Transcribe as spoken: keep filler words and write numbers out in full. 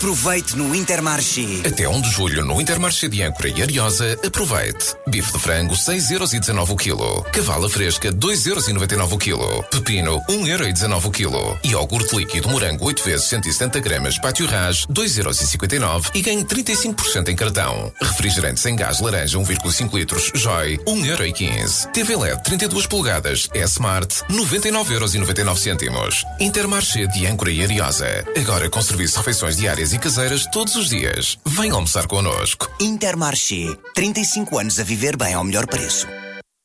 Aproveite no Intermarché. Até um de julho no Intermarché de Âncora e Ariosa, aproveite. Bife de frango seis euros e dezanove o quilo. Cavala fresca dois euros e noventa e nove o quilo. Pepino um euro e dezanove o quilo. Iogurte líquido morango oito vezes cento e setenta gramas Pátio Ras dois euros e cinquenta e nove e ganhe trinta e cinco por cento em cartão. Refrigerante sem gás laranja um vírgula cinco litros Joy um euro e quinze. T V L E D trinta e duas polegadas S-Smart noventa e nove euros e noventa e nove cêntimos. Intermarché de Âncora e Ariosa. Agora com serviço de refeições diárias e caseiras todos os dias. Venha almoçar connosco. Intermarché. trinta e cinco anos a viver bem ao melhor preço.